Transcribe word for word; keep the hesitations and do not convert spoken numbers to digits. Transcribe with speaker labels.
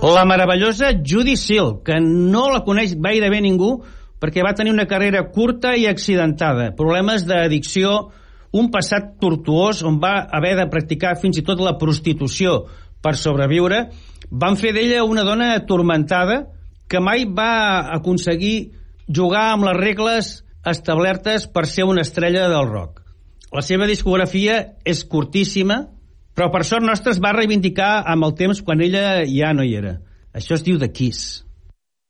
Speaker 1: La meravellosa Judy Seal, que no la coneix gairebé ningú perquè va tenir una carrera curta i accidentada, problemes d'addicció, un passat tortuós on va haver de practicar fins i tot la prostitució per sobreviure, van fer d'ella una dona atormentada que mai va aconseguir jugar amb les regles establertes per ser una estrella del rock. La seva discografia és curtíssima, però per sort nostra es va reivindicar amb el temps quan ella ja no hi era. Això es diu The Kiss.